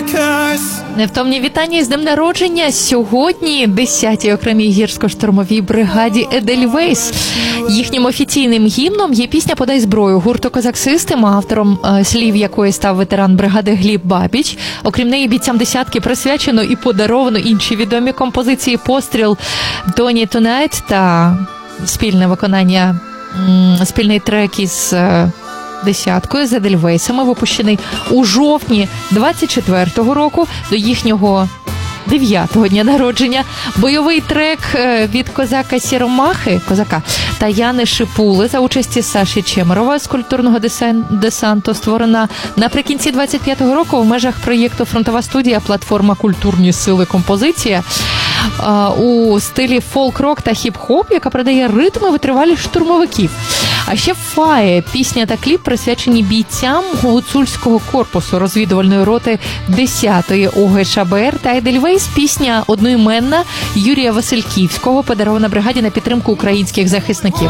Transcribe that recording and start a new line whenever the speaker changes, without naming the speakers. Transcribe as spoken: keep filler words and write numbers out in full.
Невтомні вітання з днем народження сьогодні десятій окремій гірсько-штурмовій бригаді Едельвейс. Їхнім офіційним гімном є пісня «Подай зброю» гурту «Козак Систем», автором е, слів якої став ветеран бригади Гліб Бабіч. Окрім неї, бійцям десятки присвячено і подаровано інші відомі композиції «Постріл», «Тоні Тонайт» та спільне виконання, м, спільний трек із е, десяткою з Едельвейсами, випущений у жовтні двадцять четвертого року до їхнього дев'ятого дня народження. Бойовий трек від козака Сіромахи, козака, та Яни Шипули за участі Саші Чемерова з культурного десанту, створена наприкінці двадцять п'ятого року в межах проєкту «Фронтова студія», платформа «Культурні сили. Композиція» у стилі фолк-рок та хіп-хоп, яка передає ритми витривалість штурмовиків. А ще «Фає» – пісня та кліп присвячені бійцям гуцульського корпусу розвідувальної роти десятої ОГШБР та Едельвейс – пісня одноіменна Юрія Васильківського, подарована бригаді на підтримку українських захисників.